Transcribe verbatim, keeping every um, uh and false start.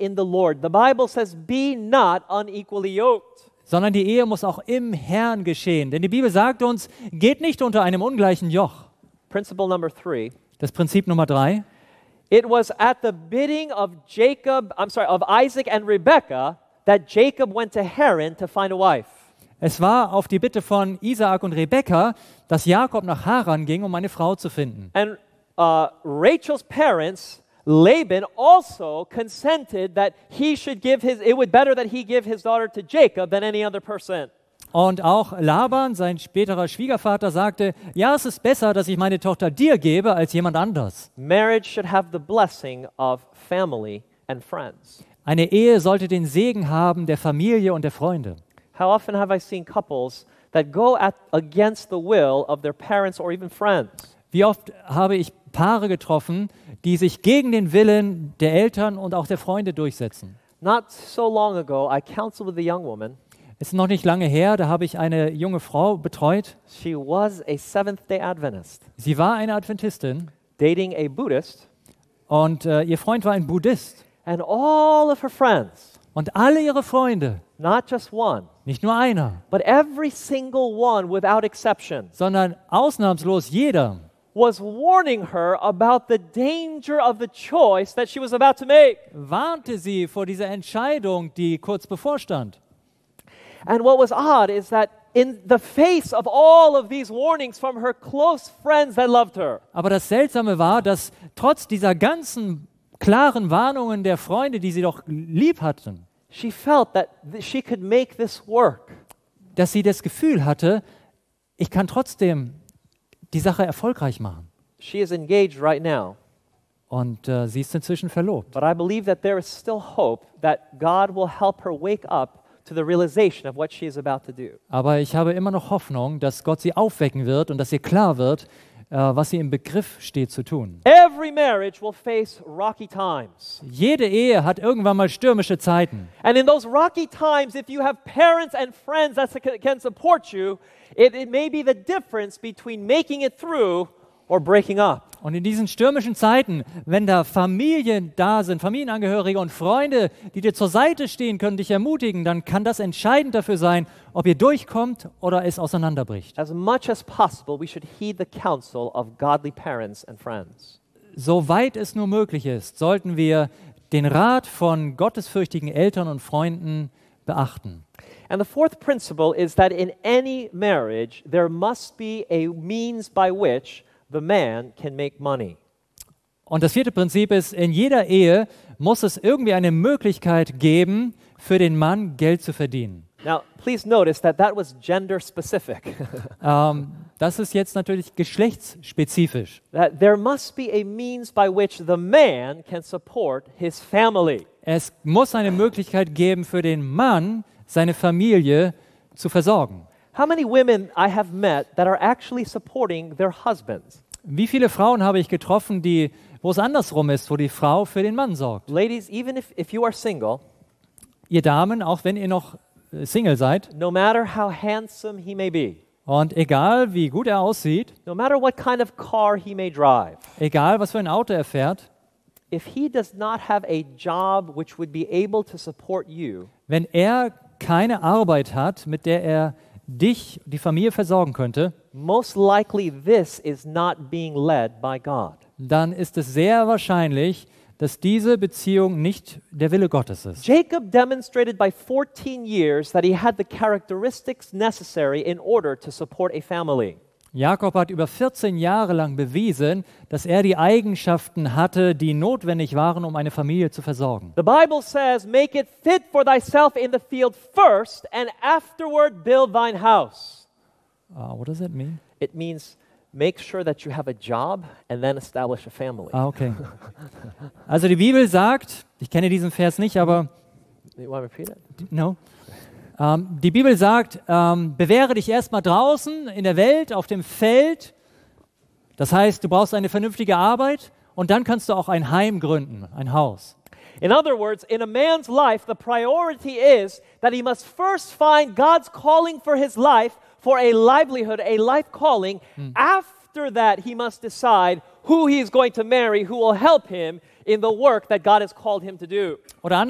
in the Lord. The Bible says, be not unequally yoked. Sondern die Ehe muss auch im Herrn geschehen. Denn die Bibel sagt uns, geht nicht unter einem ungleichen Joch. Principle number three. Das Prinzip Nummer drei. It was at the bidding of Jacob, I'm sorry, of Isaac and Rebekah that Jacob went to Haran to find a wife. Es war auf die Bitte von Isaak und Rebekka, dass Jakob nach Haran ging, um eine Frau zu finden. And uh, Rachel's parents, Laban, also consented that he should give his, it would better that he give his daughter to Jacob than any other person. Und auch Laban, sein späterer Schwiegervater, sagte, ja, es ist besser, dass ich meine Tochter dir gebe, als jemand anders. Marriage should have the blessing of family and friends. Eine Ehe sollte den Segen haben der Familie und der Freunde. How often have I seen couples that go at, against the will of their parents or even friends? Wie oft habe ich Paare getroffen, die sich gegen den Willen der Eltern und auch der Freunde durchsetzen. Not so long ago, I counseled with a young woman. Es ist noch nicht lange her, da habe ich eine junge Frau betreut. She was a Seventh-day Adventist, Sie war eine Adventistin dating a Buddhist, und äh, ihr Freund war ein Buddhist. and all of her friends, Und alle ihre Freunde, not just one, nicht nur einer, but every single one without exception, sondern ausnahmslos jeder, was warning her about the danger of the choice that she was about to make. warnte sie vor dieser Entscheidung, die kurz bevorstand. And what was odd is that in the face of all of these warnings from her close friends that loved her, Aber das Seltsame war, dass trotz dieser ganzen klaren Warnungen der Freunde, die sie doch lieb hatten, she felt that th- she could make this work. dass sie das Gefühl hatte, ich kann trotzdem die Sache erfolgreich machen. She is engaged right now, Und äh, sie ist inzwischen verlobt. but I believe that there is still hope that God will help her wake up to the realization of what she is about to do. Aber ich habe immer noch Hoffnung, dass Gott sie aufwecken wird und dass ihr klar wird, äh, was sie im Begriff steht zu tun. Every marriage will face rocky times. Jede Ehe hat irgendwann mal stürmische Zeiten. And in those rocky times, if you have parents and friends that su- can support you, it, it may be the difference between making it through or breaking up. Und in diesen stürmischen Zeiten, wenn da Familien da sind, Familienangehörige und Freunde, die dir zur Seite stehen können, dich ermutigen, dann kann das entscheidend dafür sein, ob ihr durchkommt oder es auseinanderbricht. As much as possible, we should heed the counsel of godly parents and friends. Soweit es nur möglich ist, sollten wir den Rat von gottesfürchtigen Eltern und Freunden beachten. And the fourth principle is that in any marriage, there must be a means by which the man can make money. Und das vierte Prinzip ist, in jeder Ehe muss es irgendwie eine Möglichkeit geben, für den Mann Geld zu verdienen. Now, please notice that that was gender specific. Ähm, das ist jetzt natürlich geschlechtsspezifisch. That there must be a means by which the man can support his family. Es muss eine Möglichkeit geben, für den Mann seine Familie zu versorgen. How many women I have met that are actually supporting their husbands? Wie viele Frauen habe ich getroffen, die, wo es andersrum ist, wo die Frau für den Mann sorgt? Ladies, even if, if you are single, Ihr Damen, auch wenn ihr noch äh, Single seid, no matter how handsome he may be, und egal wie gut er aussieht, no matter what kind of car he may drive, egal was für ein Auto er fährt, if he does not have a job which would be able to support you, wenn er keine Arbeit hat, mit der er dich, die Familie versorgen könnte, most likely this is not being led by God. dann ist es sehr wahrscheinlich, dass diese Beziehung nicht der Wille Gottes ist. Jacob demonstrated by fourteen years that he had the characteristics necessary in order to support a family. Jakob hat über vierzehn Jahre lang bewiesen, dass er die Eigenschaften hatte, die notwendig waren, um eine Familie zu versorgen. The Bible says, make it fit for thyself in the field first, and afterward build thine house. Uh, what does that mean? It means make sure that you have a job and then establish a family. Ah, okay. Also die Bibel sagt, ich kenne diesen Vers nicht, aber You want to repeat it? no. Ähm, die Bibel sagt, ähm, bewähre dich erstmal draußen in der Welt, auf dem Feld. Das heißt, du brauchst eine vernünftige Arbeit und dann kannst du auch ein Heim gründen, ein Haus. In other words, in a man's life, the priority is that he must first find God's calling for his life, for a livelihood, a life calling. After that, he must decide who he is going to marry, who will help him in the work that God has called him to do. Oder